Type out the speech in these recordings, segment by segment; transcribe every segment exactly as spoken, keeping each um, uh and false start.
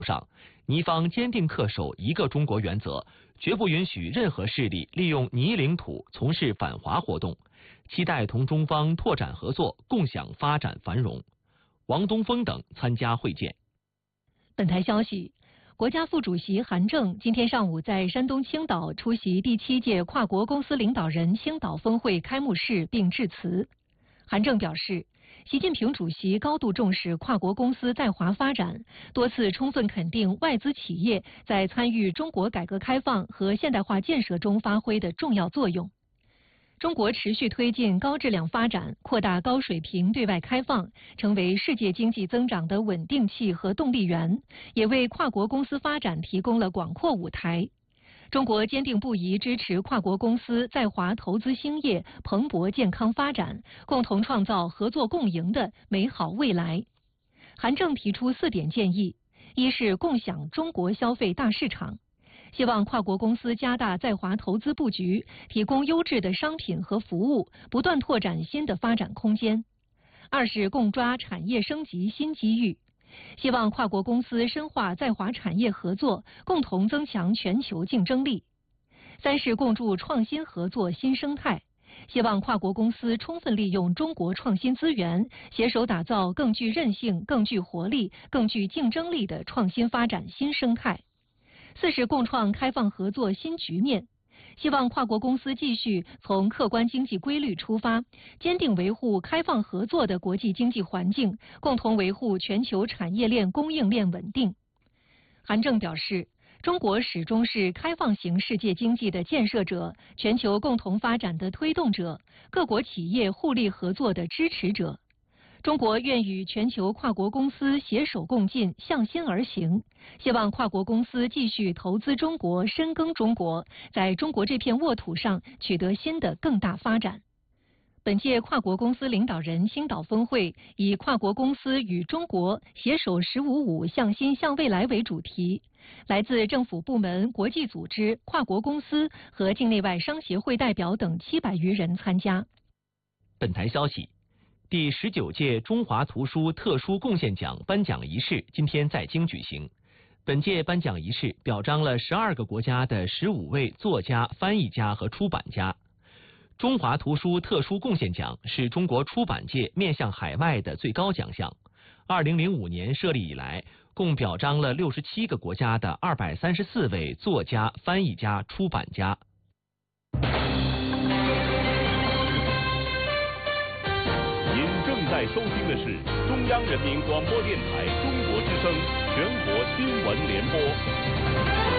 上，尼方坚定恪守一个中国原则，绝不允许任何势力利用尼领土从事反华活动，期待同中方拓展合作，共享发展繁荣。王东峰等参加会见。 本台消息，国家副主席韩正今天上午在山东青岛出席第七届跨国公司领导人青岛峰会开幕式并致辞。韩正表示，习近平主席高度重视跨国公司在华发展，多次充分肯定外资企业在参与中国改革开放和现代化建设中发挥的重要作用。中国持续推进高质量发展，扩大高水平对外开放，成为世界经济增长的稳定器和动力源，也为跨国公司发展提供了广阔舞台。中国坚定不移支持跨国公司在华投资兴业、蓬勃健康发展，共同创造合作共赢的美好未来。韩正提出四点建议：一是共享中国消费大市场，希望跨国公司加大在华投资布局，提供优质的商品和服务，不断拓展新的发展空间。二是共抓产业升级新机遇，希望跨国公司深化在华产业合作，共同增强全球竞争力。三是共筑创新合作新生态，希望跨国公司充分利用中国创新资源，携手打造更具韧性、更具活力、更具竞争力的创新发展新生态。四是共创开放合作新局面，希望跨国公司继续从客观经济规律出发，坚定维护开放合作的国际经济环境，共同维护全球产业链供应链稳定。韩正表示，中国始终是开放型世界经济的建设者，全球共同发展的推动者，各国企业互利合作的支持者。中国愿与全球跨国公司携手共进，向心而行，希望跨国公司继续投资中国，深耕中国，在中国这片沃土上取得新的更大发展。本届跨国公司领导人青岛峰会以跨国公司与中国携手十五五向心向未来为主题，来自政府部门、国际组织、跨国公司和境内外商协会代表等七百余人参加。 本台消息，第十九届中华图书特殊贡献奖颁奖仪式今天在京举行。本届颁奖仪式表彰了十二个国家的十五位作家、翻译家和出版家。中华图书特殊贡献奖是中国出版界面向海外的最高奖项。二零零五年设立以来，共表彰了六十七个国家的二百三十四位作家、翻译家、出版家。 您正在收听的是中央人民广播电台中国之声全国新闻联播。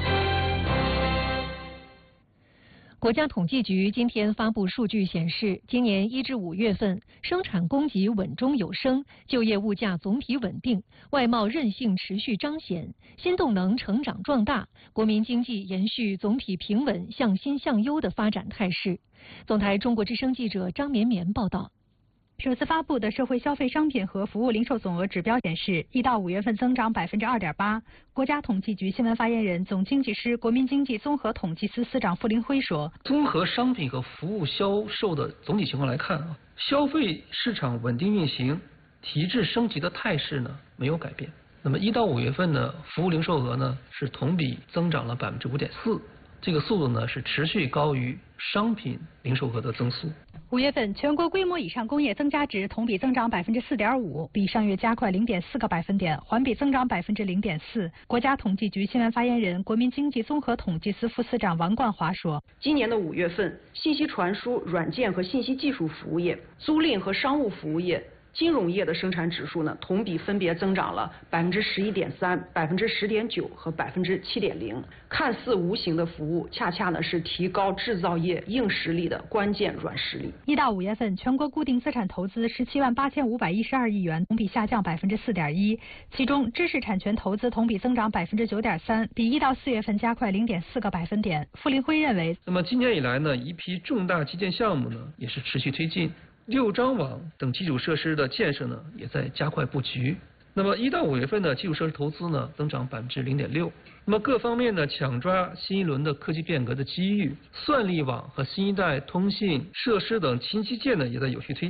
国家统计局今天发布数据显示，今年一至五月份生产供给稳中有升，就业物价总体稳定，外贸韧性持续彰显，新动能成长壮大，国民经济延续总体平稳、向新向优的发展态势。总台中国之声记者张绵绵报道。 首次发布的社会消费商品和服务零售总额指标显示，一到五月份增长百分之二点八。国家统计局新闻发言人、总经济师、国民经济综合统计司司长傅林辉说：“ 综合商品和服务销售的总体情况来看啊，消费市场稳定运行、提质升级的态势呢没有改变。那么一到五月份呢，服务零售额呢是同比增长了百分之五点四。”这个速度呢是持续高于商品零售额的增速。 五月份全国规模以上工业增加值同比增长百分之四点五，比上月加快零点四个百分点，环比增长百分之零点四。国家统计局新闻发言人、国民经济综合统计司副司长王冠华说：“ 今年的五月份，信息传输、软件和信息技术服务业、租赁和商务服务业、金融业的生产指数呢，同比分别增长了百分之十一点三、百分之十点九和百分之七点零。看似无形的服务，恰恰呢是提高制造业硬实力的关键软实力。 一到五月份，全国固定资产投资十七万八千五百一十二亿元，同比下降百分之四点一。其中，知识产权投资同比增长百分之九点三，比一到四月份加快零点四个百分点。傅林辉认为， 那么今年以来呢，一批重大基建项目呢也是持续推进。六张网等基础设施的建设呢，也在加快布局。那么一到五月份的基础设施投资呢，增长百分之零点六。那么各方面呢，抢抓新一轮的科技变革的机遇，算力网和新一代通信设施等新基建呢，也在有序推进。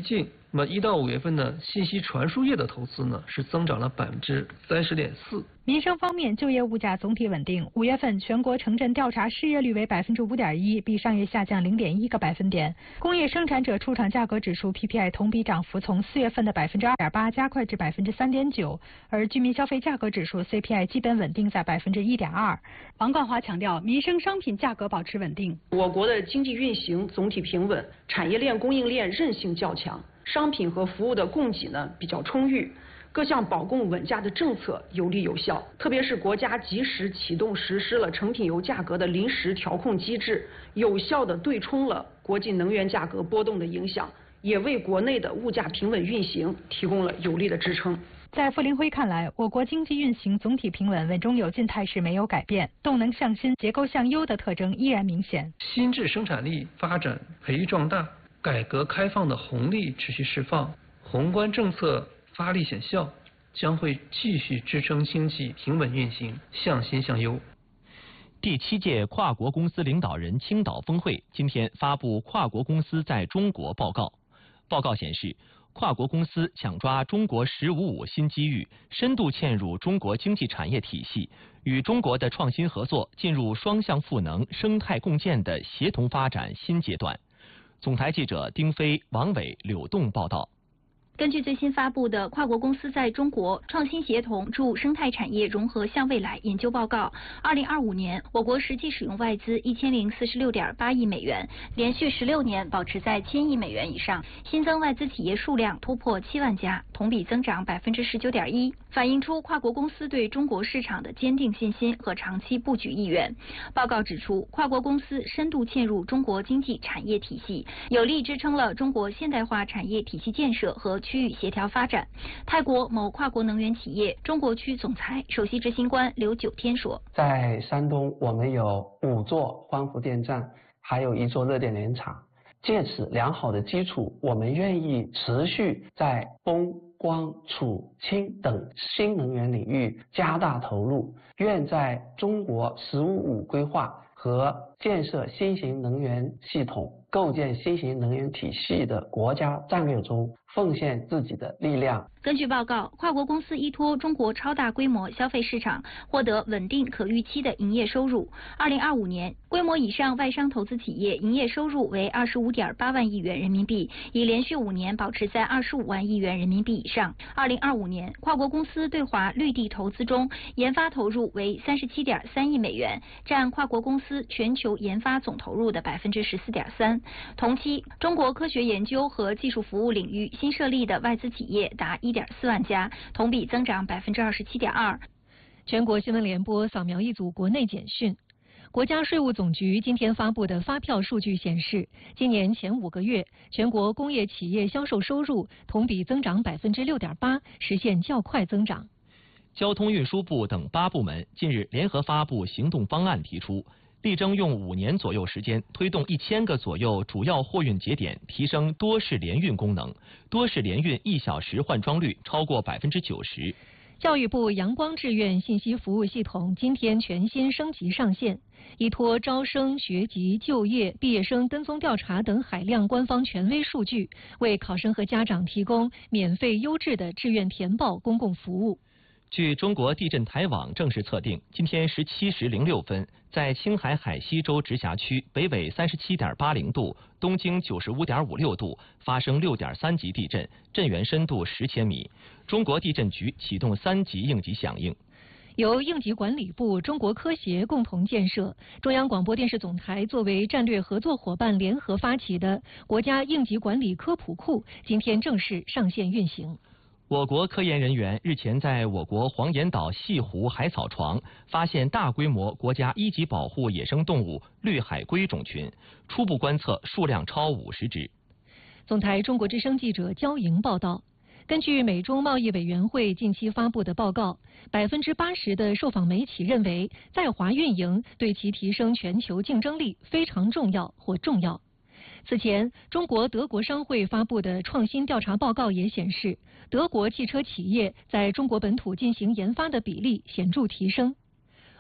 那么一到五月份呢，信息传输业的投资呢是增长了百分之三十点四。 民生方面，就业物价总体稳定。五月份全国城镇调查失业率为百分之五点一，比上月下降零点一个百分点。工业生产者出厂价格指数 P P I 同比涨幅从四月份的百分之二点八加快至百分之三点九，而居民消费价格指数 C P I 基本稳定在百分之一点二。王冠华强调，民生商品价格保持稳定。 我国的经济运行总体平稳，产业链供应链韧性较强，商品和服务的供给呢比较充裕。各项保供稳价的政策有力有效，特别是国家及时启动实施了成品油价格的临时调控机制，有效地对冲了国际能源价格波动的影响，也为国内的物价平稳运行提供了有力的支撑。 在傅林辉看来，我国经济运行总体平稳，稳中有进态势没有改变，动能向新、结构向优的特征依然明显。 新质生产力发展培育壮大，改革开放的红利持续释放，宏观政策发力显效，将会继续支撑经济平稳运行，向新向优。 第七届跨国公司领导人青岛峰会今天发布《跨国公司在中国报告》。报告显示，跨国公司抢抓中国“十五五”新机遇，深度嵌入中国经济产业体系，与中国的创新合作进入双向赋能、生态共建的协同发展新阶段。总台记者丁飞、王伟、柳栋报道。 根据最新发布的《跨国公司在中国创新协同助生态产业融合向未来》研究报告，二零二五年我国实际使用外资一千零四十六点八亿美元，连续十六年保持在千亿美元以上，新增外资企业数量突破七万家，同比增长百分之十九点一，反映出跨国公司对中国市场的坚定信心和长期布局意愿。报告指出，跨国公司深度嵌入中国经济产业体系，有力支撑了中国现代化产业体系建设和区域协调发展。泰国某跨国能源企业中国区总裁、首席执行官刘九天说：“ 在山东，我们有五座光伏电站，还有一座热电联厂。借此良好的基础，我们愿意持续在风、光、储、氢等新能源领域加大投入，愿在中国“十五五”规划和建设新型能源系统、构建新型能源体系的国家战略中奉献自己的力量。” 根据报告，跨国公司依托中国超大规模消费市场，获得稳定可预期的营业收入。二零二五年，规模以上外商投资企业营业收入为二十五点八万亿元人民币，已连续五年保持在二十五万亿元人民币以上。二零二五年，跨国公司对华绿地投资中，研发投入为三十七点三亿美元，占跨国公司全球研发总投入的百分之十四点三。同期，中国科学研究和技术服务领域新设立的外资企业达一点四万家，同比增长百分之二十七点二。 全国新闻联播扫描一组国内简讯。国家税务总局今天发布的发票数据显示，今年前五个月，全国工业企业销售收入同比增长百分之六点八，实现较快增长。 交通运输部等八部门近日联合发布行动方案，提出力争用五年左右时间，推动一千个左右主要货运节点提升多式联运功能，多式联运一小时换装率超过百分之九十。 教育部阳光志愿信息服务系统今天全新升级上线，依托招生、学籍、就业、毕业生跟踪调查等海量官方权威数据，为考生和家长提供免费优质的志愿填报公共服务。 据中国地震台网正式测定，今天十七时零六分，在青海海西州直辖区北纬三十七点八零度、东经九十五点五六度发生六点三级地震，震源深度十千米。中国地震局启动三级应急响应。 由应急管理部、中国科协共同建设，中央广播电视总台作为战略合作伙伴联合发起的国家应急管理科普库，今天正式上线运行。 我国科研人员日前在我国黄岩岛西湖海草床发现大规模国家一级保护野生动物绿海龟种群，初步观测数量超五十只。 总台中国之声记者焦莹报道，根据美中贸易委员会近期发布的报告，百分之八十的受访媒体认为在华运营对其提升全球竞争力非常重要或重要。此前，中国德国商会发布的创新调查报告也显示，德国汽车企业在中国本土进行研发的比例显著提升。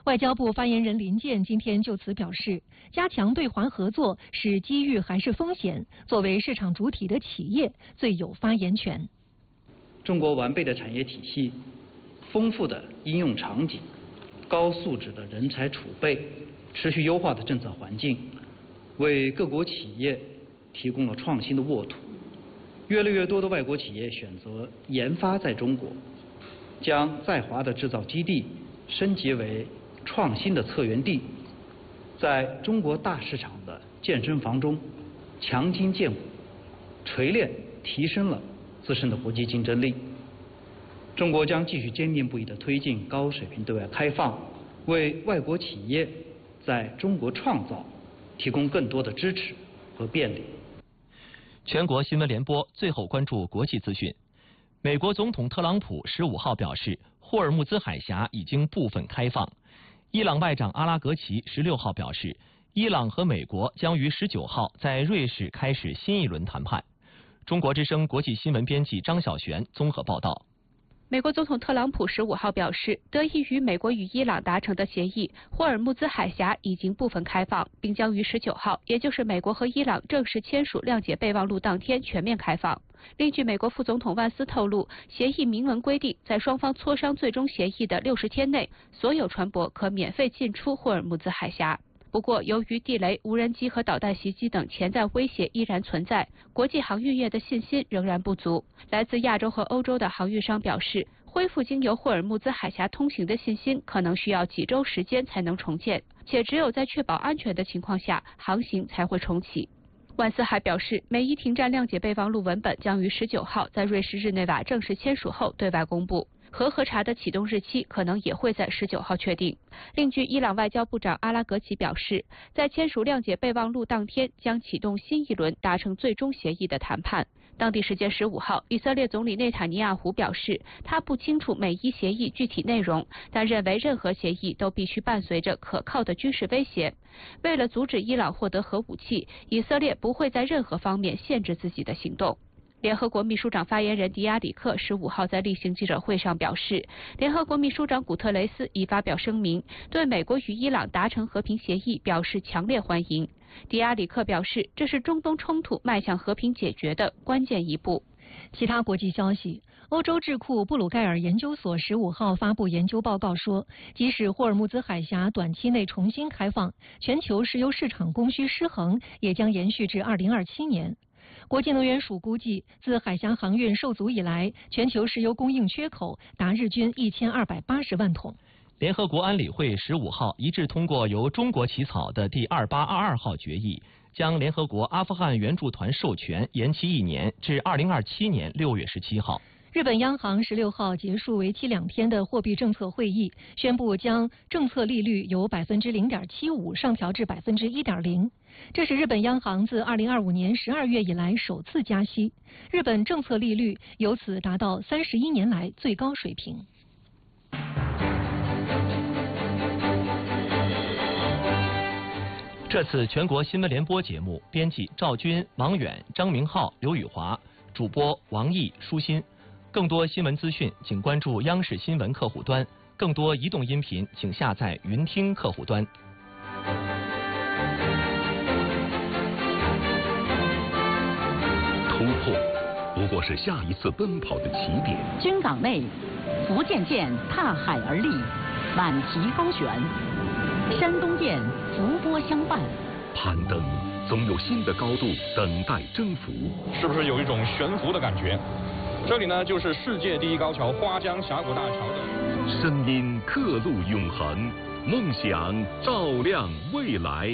外交部发言人林健今天就此表示，加强对华合作是机遇还是风险？作为市场主体的企业最有发言权。 中国完备的产业体系、丰富的应用场景、高素质的人才储备、持续优化的政策环境，为各国企业提供了创新的沃土。越来越多的外国企业选择研发在中国，将在华的制造基地升级为创新的策源地，在中国大市场的健身房中强筋健骨，锤炼提升了自身的国际竞争力。中国将继续坚定不移地推进高水平对外开放，为外国企业在中国创造提供更多的支持和便利。 全国新闻联播最后关注国际资讯。美国总统特朗普十五号表示，霍尔木兹海峡已经部分开放。伊朗外长阿拉格齐十六号表示，伊朗和美国将于十九号在瑞士开始新一轮谈判。中国之声国际新闻编辑张晓璇综合报道。 美国总统特朗普十五号表示，得益于美国与伊朗达成的协议，霍尔木兹海峡已经部分开放，并将于十九号，也就是美国和伊朗正式签署谅解备忘录当天全面开放。另据美国副总统万斯透露，协议明文规定，在双方磋商最终协议的六十天内，所有船舶可免费进出霍尔木兹海峡。不过，由于地雷、无人机和导弹袭击等潜在威胁依然存在，国际航运业的信心仍然不足。来自亚洲和欧洲的航运商表示，恢复经由霍尔木兹海峡通行的信心可能需要几周时间才能重建，且只有在确保安全的情况下，航行才会重启。万斯还表示，美伊停战谅解备忘录文本将于十九号在瑞士日内瓦正式签署后对外公布。核核查的启动日期可能也会在十九号确定。另据伊朗外交部长阿拉格齐表示，在签署谅解备忘录当天将启动新一轮达成最终协议的谈判。当地时间十五号，以色列总理内塔尼亚胡表示，他不清楚美伊协议具体内容，但认为任何协议都必须伴随着可靠的军事威胁。为了阻止伊朗获得核武器，以色列不会在任何方面限制自己的行动。联合国秘书长发言人迪亚里克十五号在例行记者会上表示，联合国秘书长古特雷斯已发表声明，对美国与伊朗达成和平协议表示强烈欢迎。迪亚里克表示，这是中东冲突迈向和平解决的关键一步。 其他国际消息，欧洲智库布鲁盖尔研究所十五号发布研究报告说，即使霍尔木兹海峡短期内重新开放，全球石油市场供需失衡也将延续至二零二七年。国际能源署估计，自海峡航运受阻以来，全球石油供应缺口达日均一千二百八十万桶。 联合国安理会十五号一致通过由中国起草的第二八二二号决议，将联合国阿富汗援助团授权延期一年至二零二七年六月十七号。 日本央行十六号结束为期两天的货币政策会议，宣布将政策利率由百分之零点七五上调至百分之一点零。这是日本央行自二零二五年十二月以来首次加息，日本政策利率由此达到三十一年来最高水平。 这次全国新闻联播节目编辑赵军、王远、张明浩、刘宇华，主播王毅、舒心。更多新闻资讯，请关注央视新闻客户端；更多移动音频，请下载云听客户端。 突破不过是下一次奔跑的起点。 军港内，福建舰踏海而立，满旗高悬；山东舰浮波相伴。 攀登总有新的高度等待征服。 是不是有一种悬浮的感觉？这里呢，就是世界第一高桥花江峡谷大桥的。 声音刻录永恒，梦想照亮未来。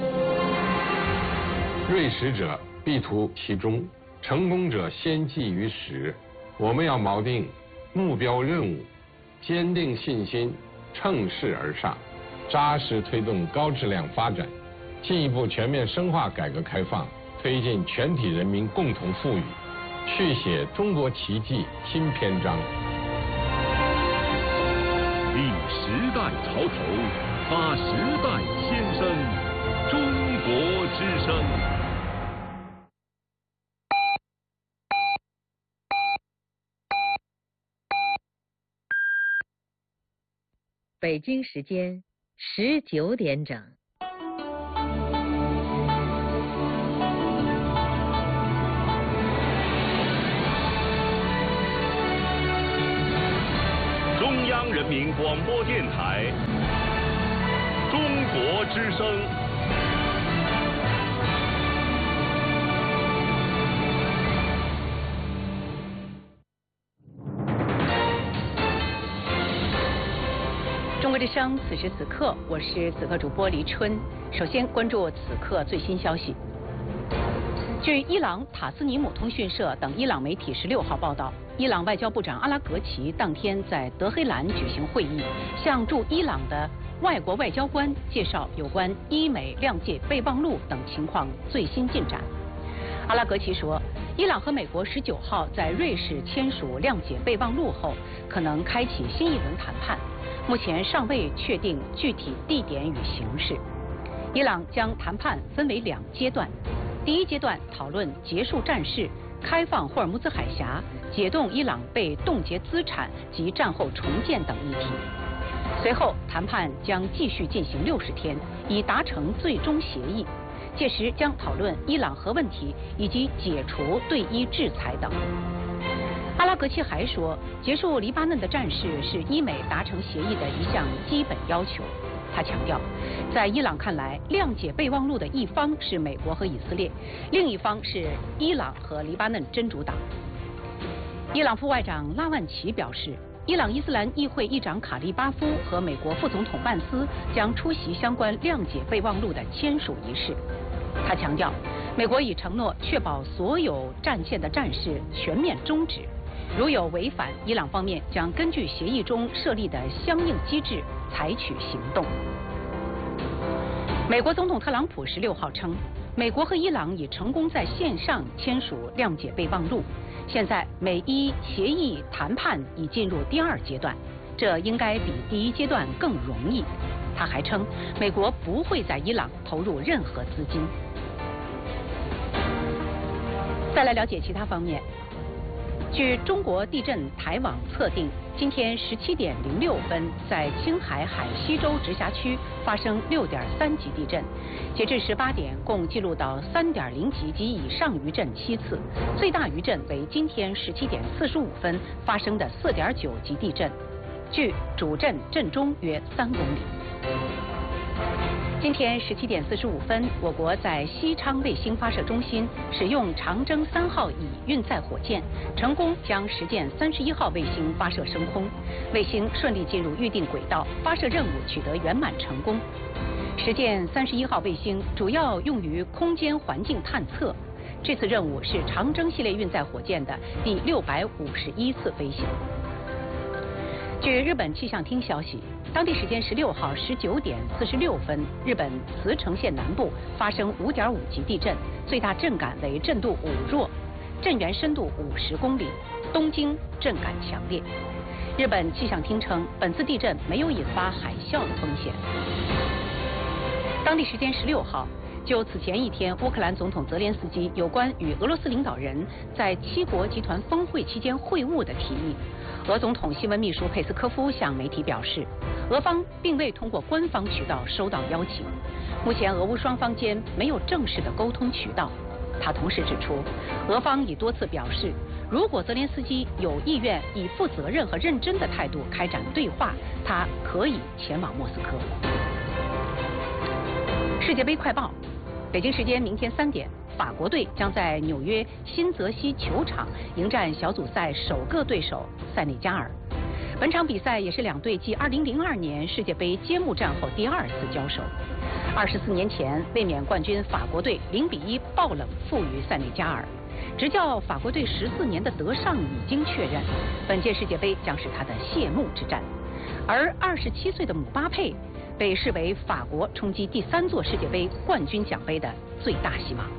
锐识者必图其中，成功者先记于始。我们要锚定目标任务，坚定信心，乘势而上，扎实推动高质量发展，进一步全面深化改革开放，推进全体人民共同富裕，续写中国奇迹新篇章。 立时代潮头，发时代先声，中国之声。 北京时间十九点整。 中央人民广播电台中国之声。 中国之声，此时此刻，我是此刻主播黎春。首先关注此刻最新消息。据伊朗塔斯尼姆通讯社等伊朗媒体十六号报道，伊朗外交部长阿拉格齐当天在德黑兰举行会议，向驻伊朗的外国外交官介绍有关伊美谅解备忘录等情况最新进展。阿拉格齐说，伊朗和美国十九号在瑞士签署谅解备忘录后，可能开启新一轮谈判，目前尚未确定具体地点与形式。伊朗将谈判分为两阶段，第一阶段讨论结束战事、开放霍尔木兹海峡、解冻伊朗被冻结资产及战后重建等议题。随后，谈判将继续进行六十天，以达成最终协议。届时将讨论伊朗核问题以及解除对伊制裁等。阿拉格齐还说，结束黎巴嫩的战事是伊美达成协议的一项基本要求。他强调，在伊朗看来，谅解备忘录的一方是美国和以色列，另一方是伊朗和黎巴嫩真主党。伊朗副外长拉万齐表示，伊朗伊斯兰议会议长卡利巴夫和美国副总统万斯将出席相关谅解备忘录的签署仪式。他强调，美国已承诺确保所有战线的战事全面终止，如有违反，伊朗方面将根据协议中设立的相应机制采取行动。美国总统特朗普十六号称，美国和伊朗已成功在线上签署谅解备忘录，现在美伊协议谈判已进入第二阶段，这应该比第一阶段更容易。他还称，美国不会在伊朗投入任何资金。再来了解其他方面。据中国地震台网测定，今天十七点零六分，在青海海西州直辖区发生六点三级地震。截至十八点，共记录到三点零级及以上余震七次，最大余震为今天十七点四十五分发生的四点九级地震，距主震震中约三公里。今天十七点四十五分，我国在西昌卫星发射中心使用长征三号乙运载火箭，成功将实践三十一号卫星发射升空，卫星顺利进入预定轨道，发射任务取得圆满成功。实践三十一号卫星主要用于空间环境探测，这次任务是长征系列运载火箭的第六百五十一次飞行。据日本气象厅消息，当地时间十六号十九点四十六分，日本茨城县南部发生五点五级地震，最大震感为震度五弱，震源深度五十公里，东京震感强烈。日本气象厅称，本次地震没有引发海啸的风险。当地时间十六号，就此前一天乌克兰总统泽连斯基有关与俄罗斯领导人在七国集团峰会期间会晤的提议，俄总统新闻秘书佩斯科夫向媒体表示，俄方并未通过官方渠道收到邀请，目前俄乌双方间没有正式的沟通渠道。他同时指出，俄方已多次表示，如果泽连斯基有意愿以负责任和认真的态度开展对话，他可以前往莫斯科。世界杯快报，北京时间明天三点，法国队将在纽约新泽西球场迎战小组赛首个对手塞内加尔。本场比赛也是两队继二零零二年世界杯揭幕战后第二次交手。二十四年前，卫冕冠军法国队零比一爆冷负于塞内加尔。执教法国队十四年的德尚已经确认，本届世界杯将是他的谢幕之战。而二十七岁的姆巴佩被视为法国冲击第三座世界杯冠军奖杯的最大希望。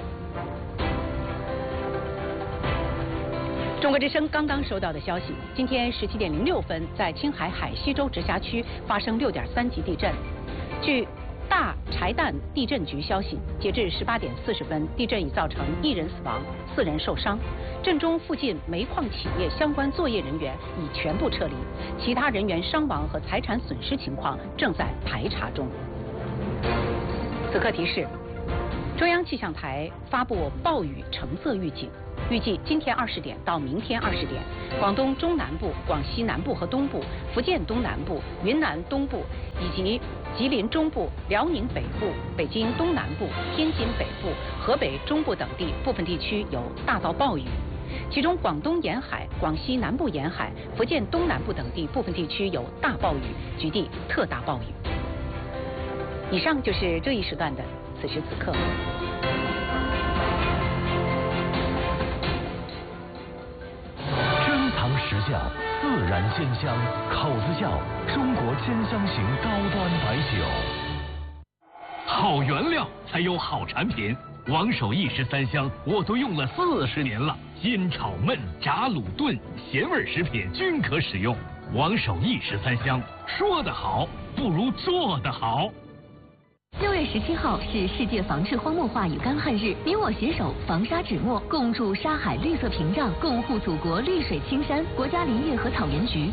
中国之声刚刚收到的消息，今天十七点零六分，在青海海西州直辖区发生六点三级地震。据大柴旦地震局消息，截至十八点四十分，地震已造成一人死亡，四人受伤。震中附近煤矿企业相关作业人员已全部撤离，其他人员伤亡和财产损失情况正在排查中。此刻提示：中央气象台发布暴雨橙色预警。预计今天二十点到明天二十点，广东中南部、广西南部和东部、福建东南部、云南东部以及吉林中部、辽宁北部、北京东南部、天津北部、河北中部等地部分地区有大到暴雨，其中广东沿海、广西南部沿海、福建东南部等地部分地区有大暴雨，局地特大暴雨。以上就是这一时段的此时此刻。 时效自然鲜香，口子窖中国鲜香型高端白酒。好原料才有好产品，王守义十三香我都用了四十年了，煎炒焖炸卤炖咸味食品均可使用。王守义十三香，说得好不如做得好。 六月十七号是世界防治荒漠化与干旱日，你我携手防沙止没，共筑沙海绿色屏障，共护祖国绿水青山。国家林业和草原局。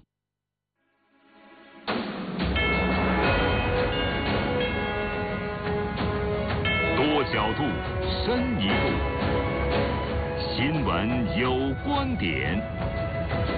多角度，深一步，新闻有观点。